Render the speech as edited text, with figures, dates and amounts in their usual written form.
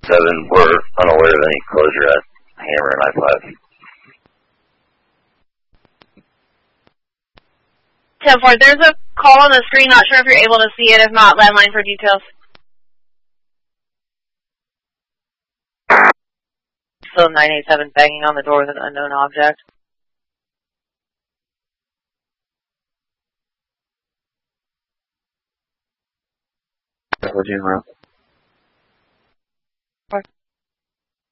we're unaware of any closure at Hammer and I-5. 10-4, there's a call on the screen, not sure if you're able to see it. If not, landline for details. Still 987 banging on the door with an unknown object. What do you want?